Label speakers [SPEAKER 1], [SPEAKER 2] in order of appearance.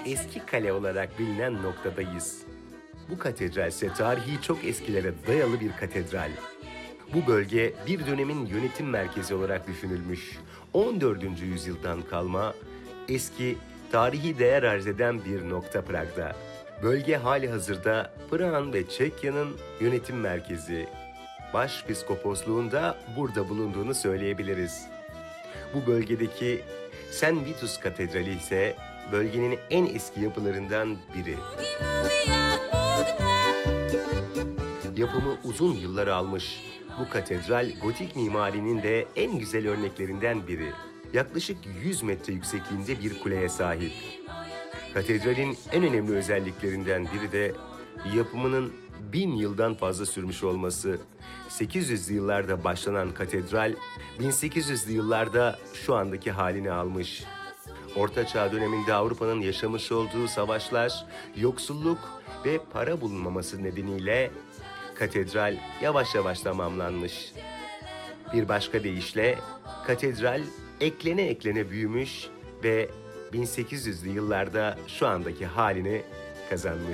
[SPEAKER 1] eski kale olarak bilinen noktadayız. Bu katedral ise tarihi çok eskilere dayalı bir katedral. Bu bölge bir dönemin yönetim merkezi olarak düşünülmüş. 14. yüzyıldan kalma eski tarihi değer arz eden bir nokta Prag'da. Bölge hali hazırda Prag'ın ve Çekya'nın yönetim merkezi. Başpiskoposluğun da burada bulunduğunu söyleyebiliriz. Bu bölgedeki St. Vitus Katedrali ise bölgenin en eski yapılarından biri. Yapımı uzun yıllar almış. Bu katedral gotik mimarinin de en güzel örneklerinden biri. Yaklaşık 100 metre yüksekliğinde bir kuleye sahip. Katedralin en önemli özelliklerinden biri de yapımının 1000 yıldan fazla sürmüş olması. 800'lü yıllarda başlanan katedral 1800'lü yıllarda şu andaki halini almış. Orta Çağ döneminde Avrupa'nın yaşamış olduğu savaşlar, yoksulluk ve para bulunmaması nedeniyle katedral yavaş yavaş tamamlanmış. Bir başka deyişle katedral eklene eklene büyümüş ve 1800'lü yıllarda şu andaki halini kazanmış.